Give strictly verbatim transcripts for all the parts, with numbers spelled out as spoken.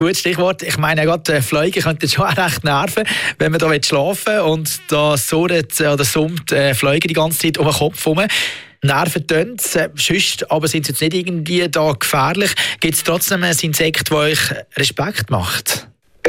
Gutes Stichwort. Ich meine, ja, gerade Fliegen könnte schon auch recht nerven, wenn man da schlafen will und da surrt oder summt äh, Fliegen die ganze Zeit um den Kopf herum. Nerven tönt es, äh, sonst, aber sind sie jetzt nicht irgendwie da gefährlich? Gibt es trotzdem ein Insekt, das euch Respekt macht?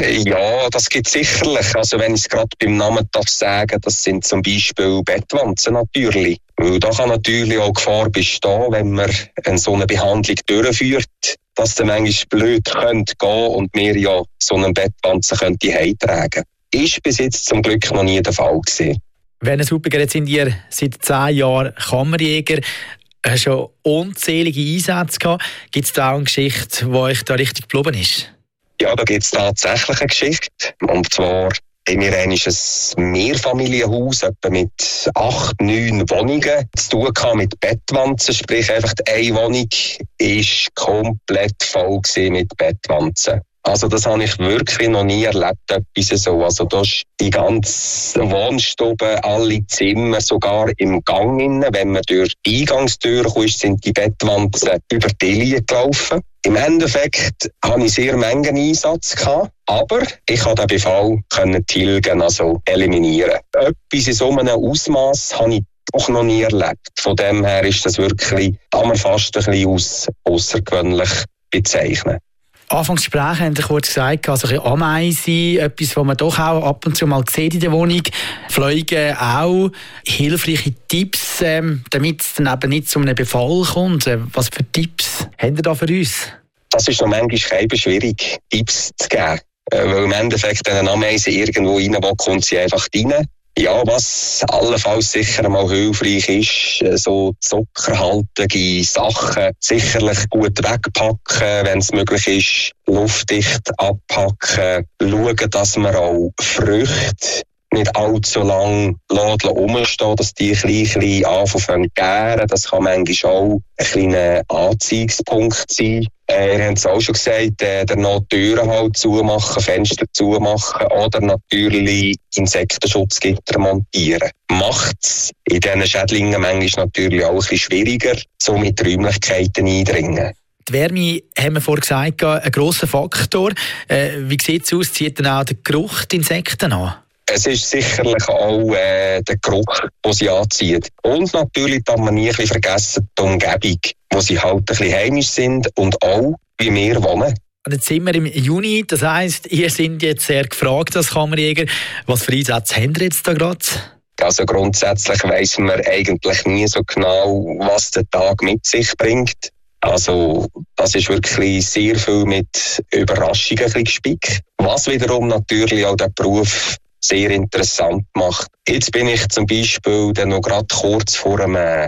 Ja, das gibt es sicherlich. Also wenn ich es gerade beim Namen darf sagen, das sind zum Beispiel Bettwanzen natürlich. Weil da kann natürlich auch Gefahr bestehen, wenn man eine so eine Behandlung durchführt, dass dann manchmal blöd könnte gehen und wir ja so einen Bettwanzen könnte heimtragen. Ist bis jetzt zum Glück noch nie der Fall gewesen. Werner Suppiger, jetzt sind ihr seit zehn Jahren Kammerjäger, hast schon unzählige Einsätze gehabt. Gibt es da auch eine Geschichte, die euch da richtig geblieben ist? Ja, da gibt es tatsächlich eine Geschichte. Und zwar haben wir ein Mehrfamilienhaus, etwa mit acht, neun Wohnungen, zu tun gehabt mit Bettwanzen. Sprich, einfach eine Wohnung war komplett voll mit Bettwanzen. Also das habe ich wirklich noch nie erlebt, etwas so. Also da ist die ganze Wohnstube, alle Zimmer, sogar im Gang innen. Wenn man durch die Eingangstür kommt, sind die Bettwanzen über die Linie gelaufen. Im Endeffekt hatte ich sehr Mengen Einsatz gehabt, aber ich konnte den Befall tilgen, also eliminieren. Etwas in so einem Ausmaß habe ich auch noch nie erlebt. Von dem her ist das wirklich, kann man fast ein bisschen als außergewöhnlich bezeichnen. Anfangsgespräch haben Sie kurz gesagt, also ein Ameisen, etwas, was man doch auch ab und zu mal sieht in der Wohnung. Fliegen auch. Hilfreiche Tipps, ähm, damit es dann eben nicht zu einem Befall kommt. Was für Tipps haben Sie da für uns? Das ist noch manchmal eben schwierig, Tipps zu geben. Weil im Endeffekt, wenn eine Ameise irgendwo rein will, kommt sie einfach rein. Ja, was allenfalls sicher mal hilfreich ist, so zuckerhaltige Sachen sicherlich gut wegpacken, wenn es möglich ist, luftdicht abpacken, schauen, dass man auch Früchte nicht allzu lang rumstehen, dass die ein bisschen anfangen zu gären. Das kann manchmal auch ein kleiner Anziehungspunkt sein. Äh, ihr habt es auch schon gesagt, äh, der noch Türen halt zumachen, Fenster zumachen oder natürlich Insektenschutzgitter montieren. Macht es in diesen Schädlingen manchmal natürlich auch ein bisschen schwieriger, so mit Räumlichkeiten eindringen. Die Wärme, haben wir vorhin gesagt, ein grosser Faktor. Äh, wie sieht es aus? Zieht dann auch der Geruch die Insekten an? Es ist sicherlich auch äh, der Geruch, den sie anzieht. Und natürlich darf man nie ein bisschen vergessen, die Umgebung, wo sie halt ein bisschen heimisch sind und auch, wie wir wohnen. Und jetzt sind wir im Juni, das heisst, ihr seid jetzt sehr gefragt als Kammerjäger. Was für Einsätze habt ihr jetzt da gerade? Also grundsätzlich weiss man eigentlich nie so genau, was der Tag mit sich bringt. Also das ist wirklich sehr viel mit Überraschungen gespickt. Was wiederum natürlich auch den Beruf sehr interessant macht. Jetzt bin ich zum Beispiel dann noch gerade kurz vor einem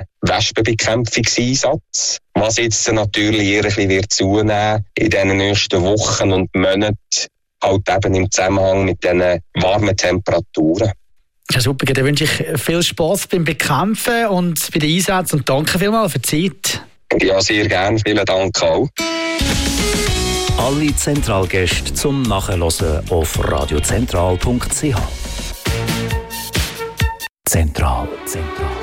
Wespenbekämpfungseinsatz, was jetzt natürlich eher ein bisschen wird zunehmen in den nächsten Wochen und Monaten, halt eben im Zusammenhang mit diesen warmen Temperaturen. Herr Suppiger, dann wünsche ich viel Spass beim Bekämpfen und bei den Einsätzen und danke vielmals für die Zeit. Ja, sehr gerne. Vielen Dank auch. Alle Zentralgäste zum Nachhören auf radiozentral punkt c h. Zentral. Zentral.